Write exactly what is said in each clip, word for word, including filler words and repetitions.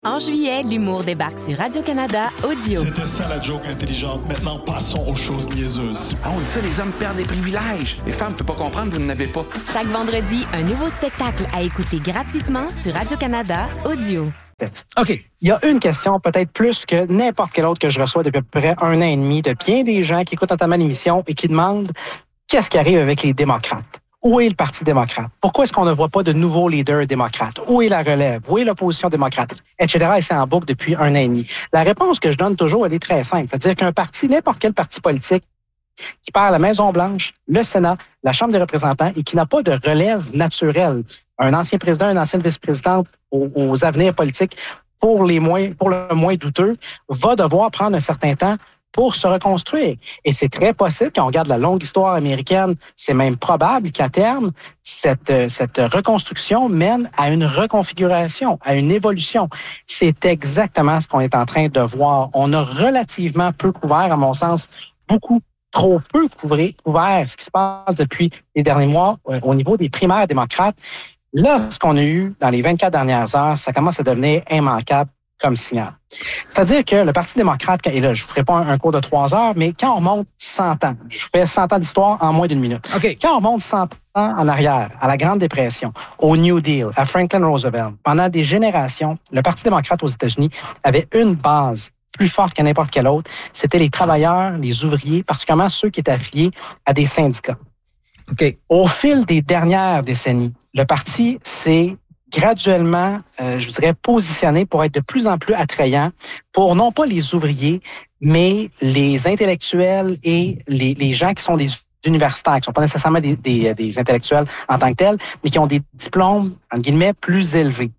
En juillet, l'humour débarque sur Radio-Canada Audio. C'était ça la joke intelligente. Maintenant, passons aux choses niaiseuses. Ah, on dit ça, les hommes perdent des privilèges. Les femmes ne peuvent pas comprendre, vous n'en avez pas. Chaque vendredi, un nouveau spectacle à écouter gratuitement sur Radio-Canada Audio. OK. Il y a une question, peut-être plus que n'importe quelle autre que je reçois depuis à peu près un an et demi, de bien des gens qui écoutent notamment l'émission et qui demandent qu'est-ce qui arrive avec les démocrates. Où est le Parti démocrate? Pourquoi est-ce qu'on ne voit pas de nouveaux leaders démocrates? Où est la relève? Où est l'opposition démocrate? Etc. Et c'est en boucle depuis un an et demi. La réponse que je donne toujours, elle est très simple. C'est-à-dire qu'un parti, n'importe quel parti politique, qui part à la Maison-Blanche, le Sénat, la Chambre des représentants et qui n'a pas de relève naturelle, un ancien président, une ancienne vice-présidente aux, aux avenirs politiques pour les moins, pour le moins douteux, va devoir prendre un certain temps pour se reconstruire. Et c'est très possible, quand on regarde la longue histoire américaine, c'est même probable qu'à terme, cette, cette reconstruction mène à une reconfiguration, à une évolution. C'est exactement ce qu'on est en train de voir. On a relativement peu couvert, à mon sens, beaucoup trop peu couvert, couvert ce qui se passe depuis les derniers mois euh, au niveau des primaires démocrates. Là, ce qu'on a eu dans les vingt-quatre dernières heures, ça commence à devenir immanquable comme signal. C'est-à-dire que le Parti démocrate, et là, je ne vous ferai pas un, un cours de trois heures, mais quand on remonte cent ans, je vous fais cent ans d'histoire en moins d'une minute. Okay. Quand on remonte cent ans en arrière, à la Grande Dépression, au New Deal, à Franklin Roosevelt, pendant des générations, le Parti démocrate aux États-Unis avait une base plus forte que n'importe quelle autre. C'était les travailleurs, les ouvriers, particulièrement ceux qui étaient affiliés à des syndicats. Okay. Au fil des dernières décennies, le parti s'est graduellement, euh, je dirais, positionné pour être de plus en plus attrayant pour non pas les ouvriers, mais les intellectuels et les, les gens qui sont des universitaires, qui ne sont pas nécessairement des, des, des intellectuels en tant que tels, mais qui ont des diplômes, entre guillemets, plus élevés.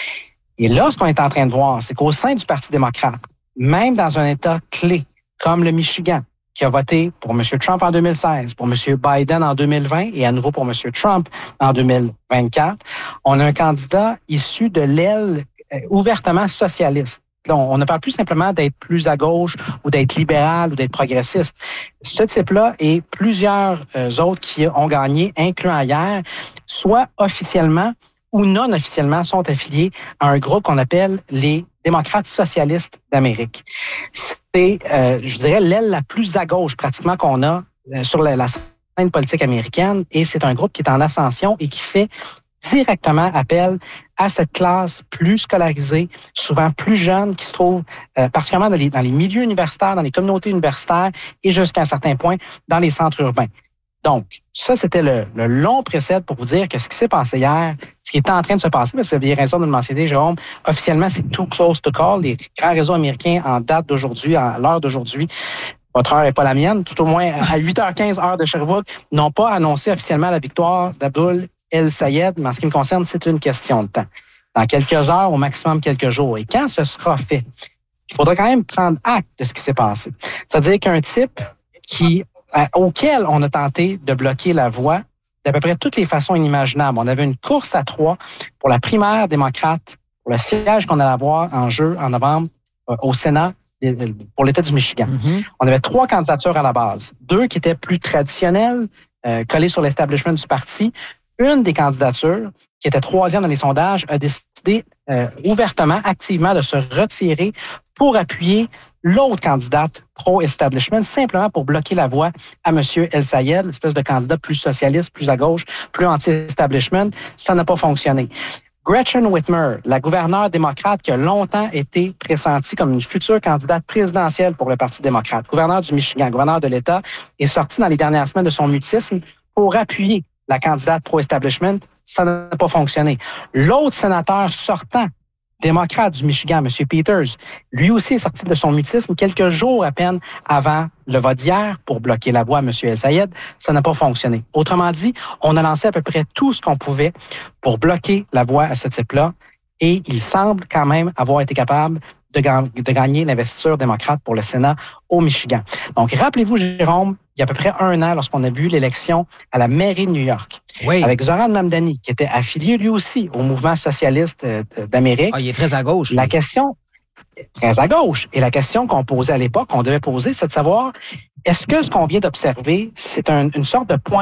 Et là, ce qu'on est en train de voir, c'est qu'au sein du Parti démocrate, même dans un État clé comme le Michigan, qui a voté pour M. Trump en deux mille seize, pour M. Biden en deux mille vingt et à nouveau pour M. Trump en deux mille vingt-quatre, on a un candidat issu de l'aile ouvertement socialiste. On ne parle plus simplement d'être plus à gauche ou d'être libéral ou d'être progressiste. Ce type-là et plusieurs autres qui ont gagné, incluant hier, soit officiellement ou non officiellement, sont affiliés à un groupe qu'on appelle les démocrates socialistes d'Amérique. C'est, euh, je dirais, l'aile la plus à gauche pratiquement qu'on a euh, sur la, la scène politique américaine, et c'est un groupe qui est en ascension et qui fait directement appel à cette classe plus scolarisée, souvent plus jeune, qui se trouve euh, particulièrement dans les, dans les milieux universitaires, dans les communautés universitaires et jusqu'à un certain point dans les centres urbains. Donc, ça, c'était le, le long précède pour vous dire que ce qui s'est passé hier, ce qui est en train de se passer, parce que vous avez raison de le mentionner, Jérôme, officiellement, c'est too close to call. Les grands réseaux américains, en date d'aujourd'hui, à l'heure d'aujourd'hui, votre heure n'est pas la mienne, tout au moins à huit heures quinze, heure de Sherbrooke, n'ont pas annoncé officiellement la victoire d'Abdul El-Sayed, mais en ce qui me concerne, c'est une question de temps. Dans quelques heures, au maximum quelques jours. Et quand ce sera fait, il faudra quand même prendre acte de ce qui s'est passé. C'est-à-dire qu'un type qui... auquel on a tenté de bloquer la voie d'à peu près toutes les façons inimaginables. On avait une course à trois pour la primaire démocrate, pour le siège qu'on allait avoir en jeu en novembre euh, au Sénat pour l'État du Michigan. Mm-hmm. On avait trois candidatures à la base. Deux qui étaient plus traditionnelles, euh, collées sur l'establishment du parti. Une des candidatures, qui était troisième dans les sondages, a décidé euh, ouvertement, activement de se retirer pour appuyer l'autre candidate pro-establishment, simplement pour bloquer la voie à M. El-Sayed, l'espèce de candidat plus socialiste, plus à gauche, plus anti-establishment. Ça n'a pas fonctionné. Gretchen Whitmer, la gouverneure démocrate qui a longtemps été pressentie comme une future candidate présidentielle pour le Parti démocrate, gouverneure du Michigan, gouverneure de l'État, est sortie dans les dernières semaines de son mutisme pour appuyer la candidate pro-establishment. Ça n'a pas fonctionné. L'autre sénateur sortant démocrate du Michigan, M. Peters, lui aussi est sorti de son mutisme quelques jours à peine avant le vote d'hier pour bloquer la voie à M. El-Sayed. Ça n'a pas fonctionné. Autrement dit, on a lancé à peu près tout ce qu'on pouvait pour bloquer la voie à ce type-là, et il semble quand même avoir été capable de, ga- de gagner l'investiture démocrate pour le Sénat au Michigan. Donc, rappelez-vous, Jérôme, il y a à peu près un an, lorsqu'on a vu l'élection à la mairie de New York, oui, avec Zoran Mamdani, qui était affilié lui aussi au mouvement socialiste d'Amérique. Ah, il est très à gauche. La oui. question, très à gauche, et la question qu'on posait à l'époque, qu'on devait poser, c'est de savoir, est-ce que ce qu'on vient d'observer, c'est un, une sorte de point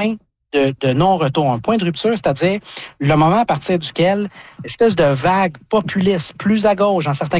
de, de non-retour, un point de rupture, c'est-à-dire le moment à partir duquel l'espèce de vague populiste plus à gauche, dans certains